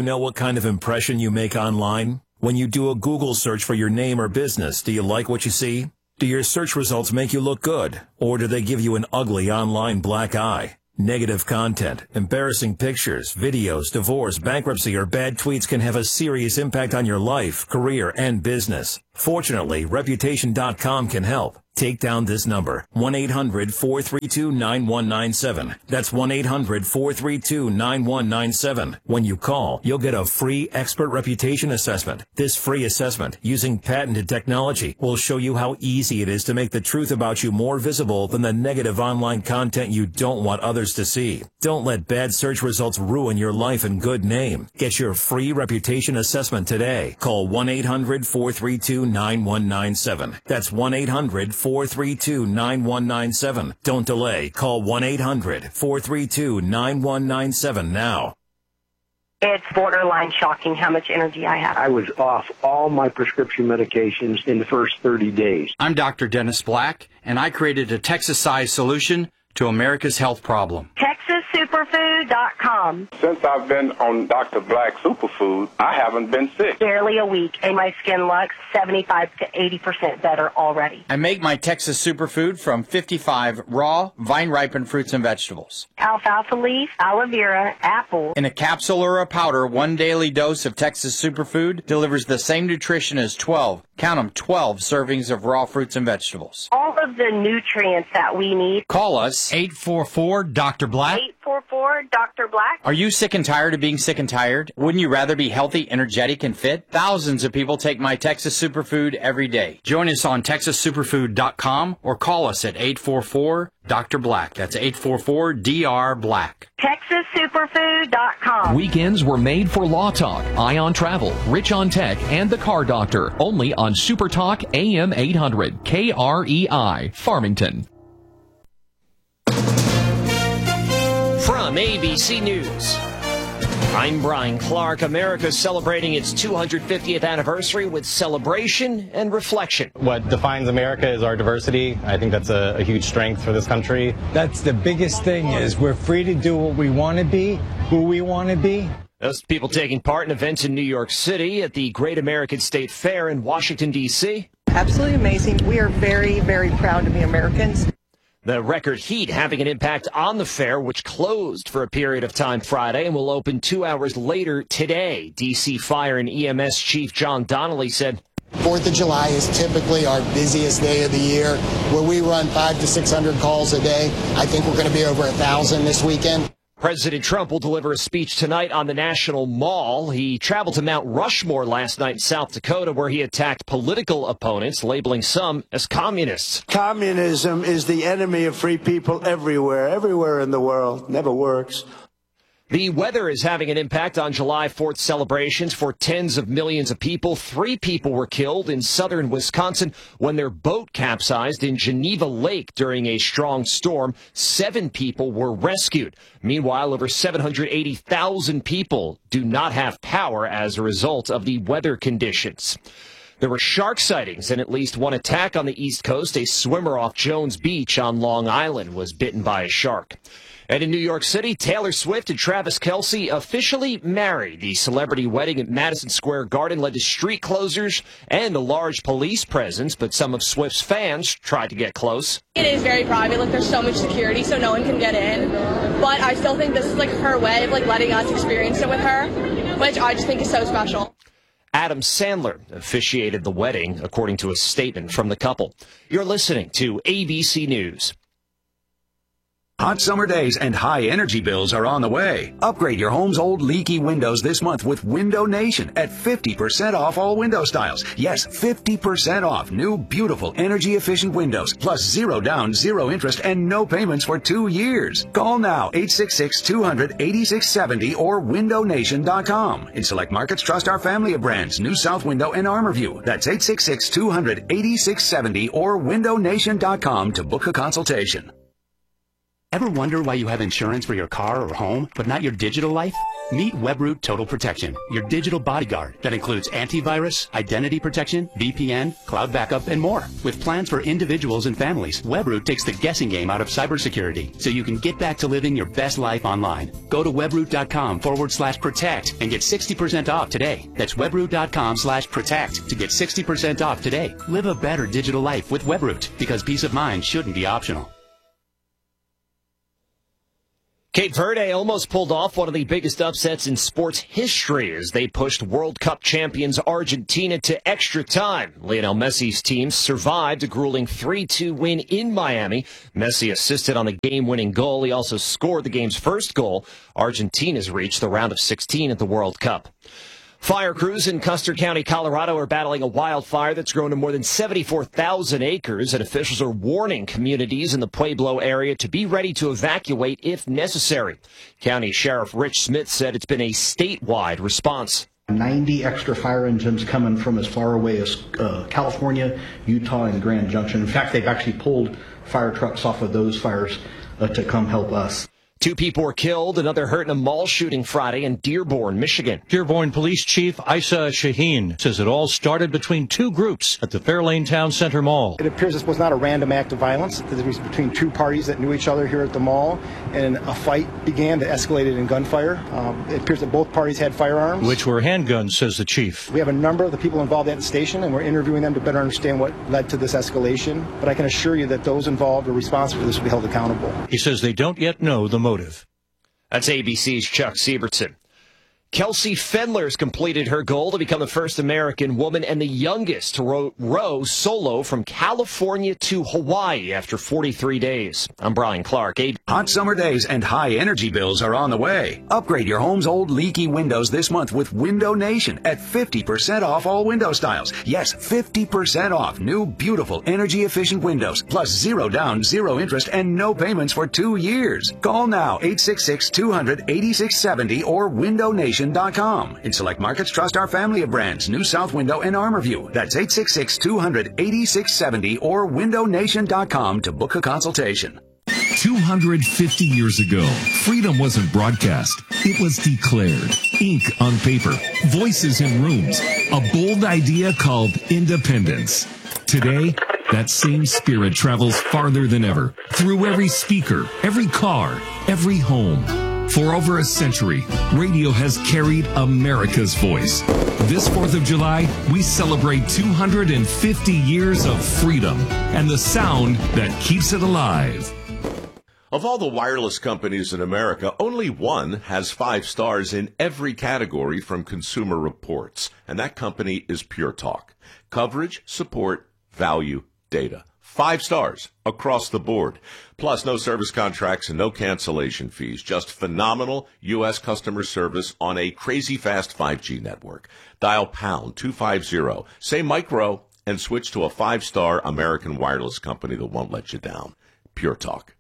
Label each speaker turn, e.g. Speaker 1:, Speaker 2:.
Speaker 1: know what kind of impression you make online? When you do a Google search for your name or business, do you like what you see? Do your search results make you look good? Or do they give you an ugly online black eye? Negative content, embarrassing pictures, videos, divorce, bankruptcy, or bad tweets can have a serious impact on your life, career, and business. Fortunately, Reputation.com can help. Take down this number, 1-800-432-9197. That's 1-800-432-9197. When you call, you'll get a free expert reputation assessment. This free assessment, using patented technology, will show you how easy it is to make the truth about you more visible than the negative online content you don't want others to see. Don't let bad search results ruin your life and good name. Get your free reputation assessment today. Call 1-800-432-9197. That's 1-800-432-9197. Don't delay. Call 1-800-432-9197 now.
Speaker 2: It's borderline shocking how much energy I have.
Speaker 3: I was off all my prescription medications in the first 30 days.
Speaker 4: I'm Dr. Dennis Black, and I created a Texas-sized solution to America's health problem.
Speaker 2: TexasSuperfood.com.
Speaker 5: Since I've been on Dr. Black Superfood, I haven't been sick.
Speaker 2: Barely a week, and my skin looks 75 to 80% better already.
Speaker 4: I make my Texas Superfood from 55 raw, vine-ripened fruits and vegetables.
Speaker 2: Alfalfa leaf, aloe vera, apple.
Speaker 4: In a capsule or a powder, one daily dose of Texas Superfood delivers the same nutrition as 12, count them, 12 servings of raw fruits and vegetables.
Speaker 2: All of the nutrients that we need.
Speaker 4: Call us 844-DR-BLACK.
Speaker 2: 844-DR-BLACK.
Speaker 4: Are you sick and tired of being sick and tired? Wouldn't you rather be healthy, energetic, and fit? Thousands of people take my Texas Superfood every day. Join us on TexasSuperfood.com or call us at 844-DR-BLACK. That's 844-DR-BLACK.
Speaker 2: TexasSuperfood.com.
Speaker 6: Weekends were made for Law Talk, Ion Travel, Rich on Tech, and The Car Doctor. Only on Super Talk AM 800, KREI, Farmington.
Speaker 7: From ABC News, I'm Brian Clark. America's celebrating its 250th anniversary with celebration and reflection.
Speaker 8: What defines America is our diversity. I think that's a huge strength for this country.
Speaker 9: That's the biggest thing, is we're free to do what we want to be, who we want to be.
Speaker 7: Those people taking part in events in New York City, at the Great American State Fair in Washington, D.C.
Speaker 10: Absolutely amazing. We are very, very proud to be Americans.
Speaker 7: The record heat having an impact on the fair, which closed for a period of time Friday and will open 2 hours later today. D.C. Fire and EMS Chief John Donnelly said,
Speaker 11: 4th of July is typically our busiest day of the year, where we run 500 to 600 calls a day. I think we're going to be over 1,000 this weekend.
Speaker 7: President Trump will deliver a speech tonight on the National Mall. He traveled to Mount Rushmore last night in South Dakota, where he attacked political opponents, labeling some as communists.
Speaker 12: Communism is the enemy of free people everywhere in the world. Never works.
Speaker 7: The weather is having an impact on July 4th celebrations for tens of millions of people. 3 people were killed in southern Wisconsin when their boat capsized in Geneva Lake during a strong storm. 7 people were rescued. Meanwhile, over 780,000 people do not have power as a result of the weather conditions. There were shark sightings and at least one attack on the East Coast. A swimmer off Jones Beach on Long Island was bitten by a shark. And in New York City, Taylor Swift and Travis Kelce officially married. The celebrity wedding at Madison Square Garden led to street closures and a large police presence, but some of Swift's fans tried to get close.
Speaker 13: It is very private. Like, there's so much security, so no one can get in. But I still think this is like her way of like letting us experience it with her, which I just think is so special.
Speaker 7: Adam Sandler officiated the wedding, according to a statement from the couple. You're listening to ABC News.
Speaker 14: Hot summer days and high energy bills are on the way. Upgrade your home's old leaky windows this month with Window Nation at 50% off all window styles. Yes, 50% off new, beautiful, energy-efficient windows, plus 0 down, 0 interest, and no payments for 2 years. Call now, 866-200-8670 or windownation.com. In select markets, trust our family of brands, New South Window and ArmorView. That's 866-200-8670 or windownation.com to book a consultation.
Speaker 15: Ever wonder why you have insurance for your car or home, but not your digital life? Meet Webroot Total Protection, your digital bodyguard that includes antivirus, identity protection, VPN, cloud backup, and more. With plans for individuals and families, Webroot takes the guessing game out of cybersecurity so you can get back to living your best life online. Go to webroot.com/protect and get 60% off today. That's webroot.com/protect to get 60% off today. Live a better digital life with Webroot, because peace of mind shouldn't be optional.
Speaker 7: Cape Verde almost pulled off one of the biggest upsets in sports history as they pushed World Cup champions Argentina to extra time. Lionel Messi's team survived a grueling 3-2 win in Miami. Messi assisted on the game-winning goal. He also scored the game's first goal. Argentina's reached the round of 16 at the World Cup. Fire crews in Custer County, Colorado are battling a wildfire that's grown to more than 74,000 acres, and officials are warning communities in the Pueblo area to be ready to evacuate if necessary. County Sheriff Rich Smith said it's been a statewide response.
Speaker 16: 90 extra fire engines coming from as far away as California, Utah, and Grand Junction. In fact, they've actually pulled fire trucks off of those fires to come help us.
Speaker 7: 2 people were killed, another hurt in a mall shooting Friday in Dearborn, Michigan.
Speaker 17: Dearborn Police Chief Isa Shaheen says it all started between 2 groups at the Fairlane Town Center Mall.
Speaker 18: It appears this was not a random act of violence. It was between 2 parties that knew each other here at the mall, and a fight began that escalated in gunfire. It appears that both parties had firearms,
Speaker 17: which were handguns, says the chief.
Speaker 18: We have a number of the people involved at the station, and we're interviewing them to better understand what led to this escalation. But I can assure you that those involved or responsible for this will be held accountable.
Speaker 17: He says they don't yet know the motive.
Speaker 7: That's ABC's Chuck Siebertson. Kelsey Fendler's completed her goal to become the first American woman and the youngest to row solo from California to Hawaii after 43 days. I'm Brian Clark.
Speaker 14: Hot summer days and high energy bills are on the way. Upgrade your home's old leaky windows this month with Window Nation at 50% off all window styles. Yes, 50% off new, beautiful, energy-efficient windows, plus 0 down, 0 interest, and no payments for 2 years. Call now, 866-200-8670 or windownation.com. In select markets, trust our family of brands, New South Window and ArmorView. That's 866-200-8670 or windownation.com to book a consultation.
Speaker 19: 250 years ago, freedom wasn't broadcast. It was declared. Ink on paper, voices in rooms, a bold idea called independence. Today, that same spirit travels farther than ever, through every speaker, every car, every home. For over a century, radio has carried America's voice. This 4th of July, we celebrate 250 years of freedom and the sound that keeps it alive.
Speaker 20: Of all the wireless companies in America, only one has 5 stars in every category from Consumer Reports, and that company is Pure Talk. Coverage, support, value, data. 5 stars across the board. Plus, no service contracts and no cancellation fees. Just phenomenal U.S. customer service on a crazy fast 5G network. Dial pound 250, say micro, and switch to a 5-star American wireless company that won't let you down. Pure Talk.